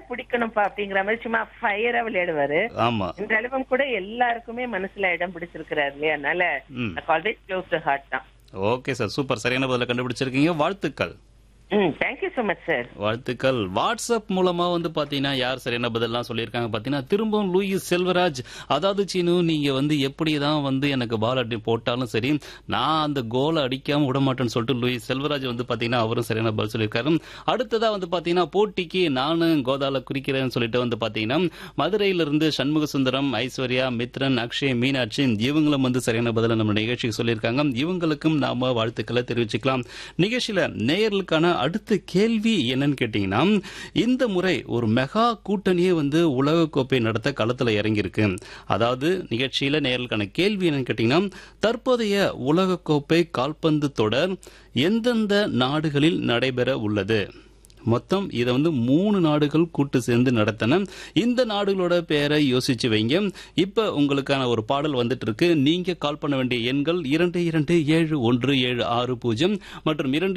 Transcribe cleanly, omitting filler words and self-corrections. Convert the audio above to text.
பிடிக்கணும்ப்பா அப்படிங்கிற மாதிரி சும்மா ஃபயரா விளையாடுவாரு. ஆமா. இந்த ஆல்பம் கூட எல்லாருக்குமே மனசுல இடம் பிடிச்சிருக்கிறாரு இல்லையா? அதனால ஆல்வேஸ் க்ளோஸ் டு ஹார்ட் தான். Okay sir, super. சரியான பதில கண்டுபிடிச்சிருக்கீங்க. வாழ்த்துக்கள். Thank you so much sir. வாழ்த்துக்கள். வாட்ஸ்அப் மூலமா பாத்தீங்கன்னா யார் சரியான பதிலாம் சொல்லியிருக்காங்க பாத்தீங்கன்னா, திரும்பவும் லூயிஸ் செல்வராஜ். அதாவது சீனு, நீங்க எப்படிதான் எனக்கு பால் அடி போட்டாலும் சரி, நான் அந்த கோலை அடிக்காம விட மாட்டேன்னு சொல்லிட்டு லூயிஸ் செல்வராஜ் பாத்தீங்கன்னா அவரும் சரியான பதில் சொல்லியிருக்காரு. அடுத்ததா பாத்தீங்கன்னா, போட்டிக்கு நானும் கோதால குறிக்கிறேன்னு சொல்லிட்டு பாத்தீங்கன்னா, மதுரையிலிருந்து சண்முக சுந்தரம், ஐஸ்வர்யா, மித்ரன், அக்ஷய், மீனாட்சி இவங்களும் சரியான பதில நம்ம நிகழ்ச்சிக்கு சொல்லியிருக்காங்க. இவங்களுக்கும் நாம வாழ்த்துக்களை தெரிவிச்சுக்கலாம். நிகழ்ச்சியில நேயர்களுக்கான அடுத்த கேள்வி என்னன்னு கேட்டீங்கன்னா, இந்த முறை ஒரு மெகா கூட்டணியே உலகக்கோப்பை நடத்த களத்துல இறங்கியிருக்கு. அதாவது நிகழ்ச்சியில நேயர்களுக்கான கேள்வி என்னன்னு கேட்டீங்கன்னா, தற்போதைய உலகக்கோப்பை கால்பந்து தொடர் எந்தெந்த நாடுகளில் நடைபெற உள்ளது? மொத்தம் இதை 3 நாடுகள் கூட்டு சேர்ந்து நடத்தின. இந்த நாடுகளோட பேரை யோசிச்சு வைங்க. இப்ப உங்களுக்கான ஒரு பாடல் வந்துட்டு இருக்கு. நீங்க கால் பண்ண வேண்டிய எண்கள் 227176 மற்றும் 2